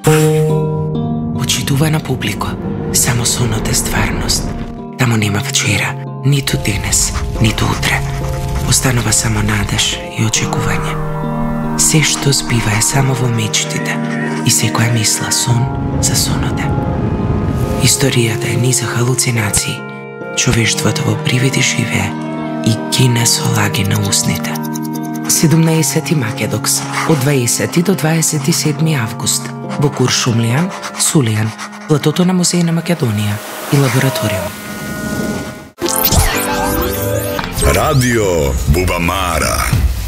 Почитувана публико, само сонот е стварност. Таму нема вчера, ниту денес, ниту утре. Останува само надеж и очекување. Се што збива е само во мечтите и секоја мисла сон за сонот е. Историјата е низ халуцинации. Човештвото во привиди живее и гине со лаги на усните. 17 Македокс, од 20 до 27 август, во Куршумлијан, Сулијан, платото на Музеј на Македонија и лабораториум. Радио Бубамара.